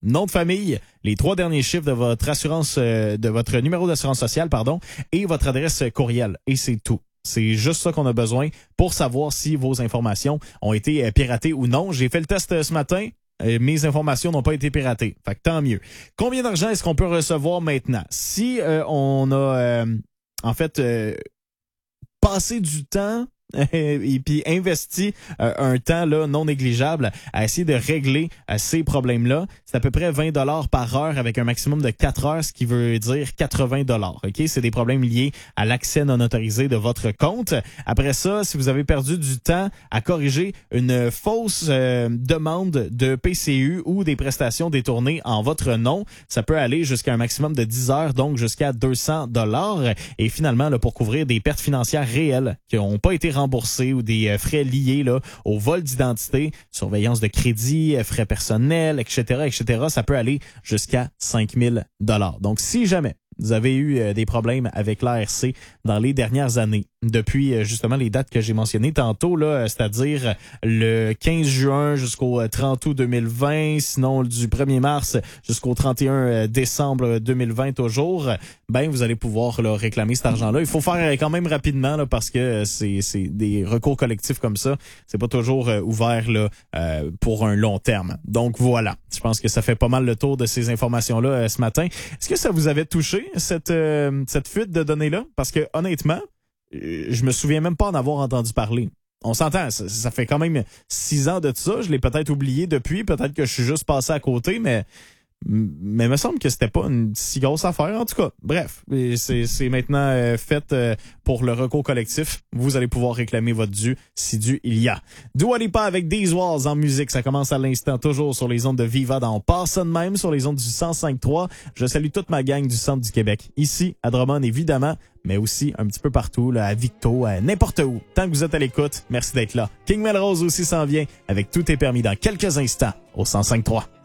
nom de famille, les 3 derniers chiffres de votre assurance, de votre numéro d'assurance sociale, et votre adresse courriel. Et c'est tout. C'est juste ça qu'on a besoin pour savoir si vos informations ont été piratées ou non. J'ai fait le test ce matin. Mes informations n'ont pas été piratées. Fait que tant mieux. Combien d'argent est-ce qu'on peut recevoir maintenant? Si on a passé du temps et puis investi un temps là non négligeable à essayer de régler ces problèmes-là, c'est à peu près 20 $ par heure avec un maximum de 4 heures, ce qui veut dire 80 $. OK, c'est des problèmes liés à l'accès non autorisé de votre compte. Après ça, si vous avez perdu du temps à corriger une fausse demande de PCU ou des prestations détournées en votre nom, ça peut aller jusqu'à un maximum de 10 heures, donc jusqu'à 200 $. Et finalement, là, pour couvrir des pertes financières réelles qui n'ont pas été remboursés ou des frais liés là, au vol d'identité, surveillance de crédit, frais personnels, etc., ça peut aller jusqu'à 5 000 $. Donc, si jamais vous avez eu des problèmes avec l'ARC dans les dernières années, depuis justement les dates que j'ai mentionnées tantôt, là, c'est-à-dire le 15 juin jusqu'au 30 août 2020, sinon du 1er mars jusqu'au 31 décembre 2020 toujours, ben vous allez pouvoir là, réclamer cet argent-là. Il faut faire quand même rapidement là, parce que c'est des recours collectifs comme ça, c'est pas toujours ouvert là, pour un long terme. Donc voilà, je pense que ça fait pas mal le tour de ces informations-là ce matin. Est-ce que ça vous avait touché cette fuite de données-là? Parce que honnêtement, je me souviens même pas en avoir entendu parler. On s'entend, ça fait quand même 6 ans de ça. Je l'ai peut-être oublié depuis. Peut-être que je suis juste passé à côté, mais il me semble que c'était pas une si grosse affaire. En tout cas, bref, c'est maintenant fait pour le recours collectif. Vous allez pouvoir réclamer votre dû, si dû il y a. Dua Lipa avec These Walls en musique. Ça commence à l'instant, toujours sur les ondes de Viva dans Passe ça de même, sur les ondes du 105.3. Je salue toute ma gang du centre du Québec. Ici, à Drummond, évidemment, mais aussi un petit peu partout, là, à Victo, à n'importe où. Tant que vous êtes à l'écoute, merci d'être là. King Melrose aussi s'en vient avec Tout est permis dans quelques instants au 105.3.